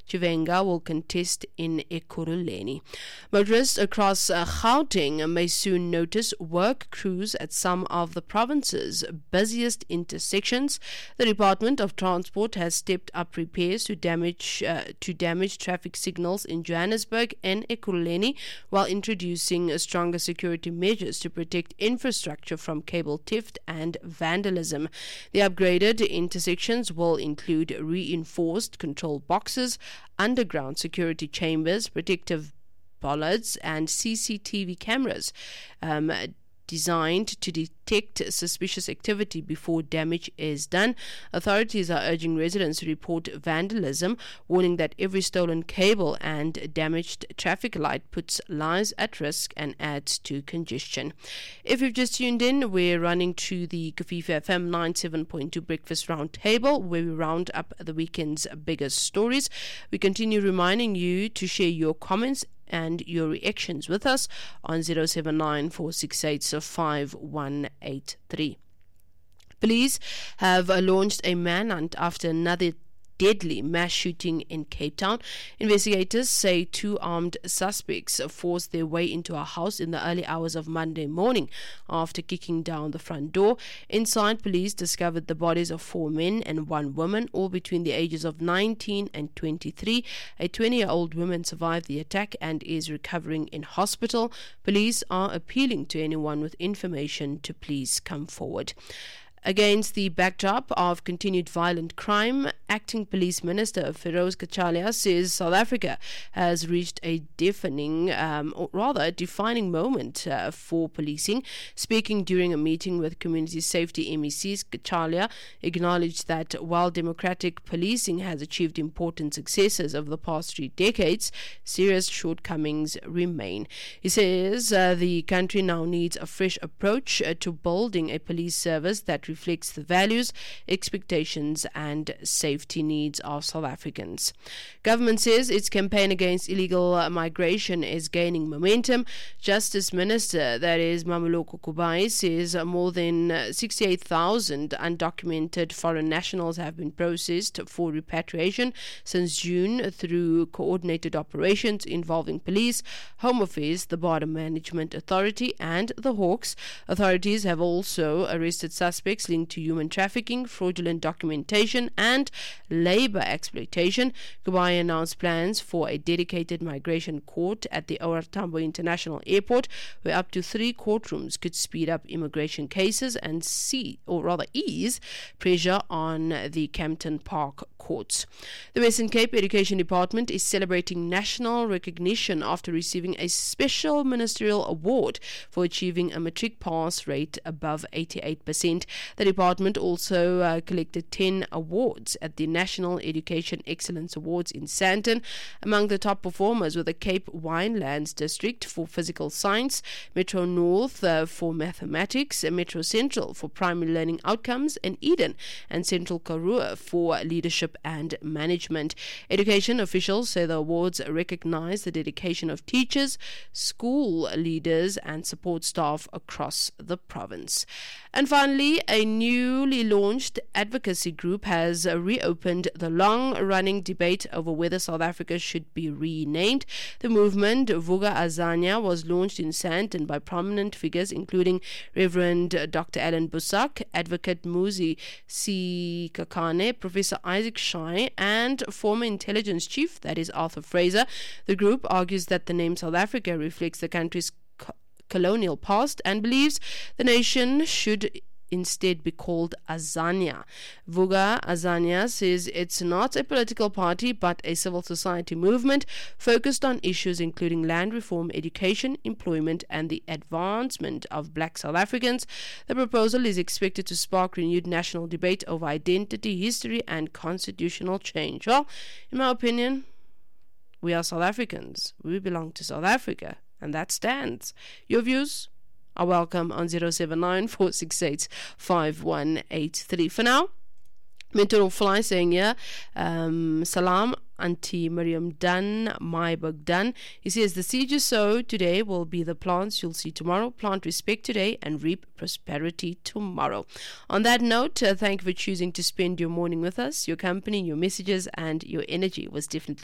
Chivenga will contest in Ekurhuleni. Motorists across Gauteng may soon notice work crews at some of the province's busiest intersections. The Department of Transport has stepped up repairs to damaged traffic signals in Johannesburg and Ekurhuleni, while introducing stronger security measures to protect infrastructure from cable theft and vandalism. The upgraded intersections will include reinforced control boxes, underground security chambers, protective bollards, and CCTV cameras designed to detect suspicious activity before damage is done. Authorities are urging residents to report vandalism, warning that every stolen cable and damaged traffic light puts lives at risk and adds to congestion. If you've just tuned in, we're running to the Kofifi FM 97.2 Breakfast Roundtable, where we round up the weekend's biggest stories. We continue reminding you to share your comments and your reactions with us on 079-468-5183. Police have launched a manhunt after another deadly mass shooting in Cape Town. Investigators say two armed suspects forced their way into a house in the early hours of Monday morning after kicking down the front door. Inside, police discovered the bodies of 4 men and 1 woman, all between the ages of 19 and 23. A 20-year-old woman survived the attack and is recovering in hospital. Police are appealing to anyone with information to please come forward. Against the backdrop of continued violent crime, Acting Police Minister Feroz Kachalia says South Africa has reached a defining moment for policing. Speaking during a meeting with Community Safety MECs, Kachalia acknowledged that while democratic policing has achieved important successes over the past 3 decades, serious shortcomings remain. He says the country now needs a fresh approach to building a police service that reflects the values, expectations and safety needs of South Africans. Government says its campaign against illegal migration is gaining momentum. Justice Minister, that is Mamuloko Kubai, says more than 68,000 undocumented foreign nationals have been processed for repatriation since June through coordinated operations involving police, Home Affairs, the Border Management Authority and the Hawks. Authorities have also arrested suspects linked to human trafficking, fraudulent documentation and labor exploitation. Kubai announced plans for a dedicated migration court at the OR Tambo International Airport, where up to 3 courtrooms could speed up immigration cases and ease pressure on the Campton Park courts. The Western Cape Education Department is celebrating national recognition after receiving a special ministerial award for achieving a matric pass rate above 88%. The department also collected 10 awards at the National Education Excellence Awards in Sandton. Among the top performers were the Cape Winelands District for Physical Science, Metro North for Mathematics, Metro Central for Primary Learning Outcomes, and Eden and Central Karoo for Leadership and Management. Education officials say the awards recognize the dedication of teachers, school leaders and support staff across the province. And finally, a newly launched advocacy group has reopened the long-running debate over whether South Africa should be renamed. The movement, Vuka Azania, was launched in Sandton by prominent figures including Reverend Dr. Alan Busak, Advocate Muzi Sikakane, Professor Isaac Shai, and former intelligence chief, that is Arthur Fraser. The group argues that the name South Africa reflects the country's colonial past and believes the nation should instead be called Azania. Vuka Azania says it's not a political party but a civil society movement focused on issues including land reform, education, employment and the advancement of black South Africans. The proposal is expected to spark renewed national debate over identity, history and constitutional change. Well, in my opinion, we are South Africans. We belong to South Africa, and that stands. Your views are welcome on 079-468-5183. For now, Mentor Fly saying here, Salam, Auntie Miriam Dunn, Myberg Dunn. He says, the seed you sow today will be the plants you'll see tomorrow. Plant respect today and reap prosperity tomorrow. On that note, thank you for choosing to spend your morning with us. Your company, your messages and your energy was definitely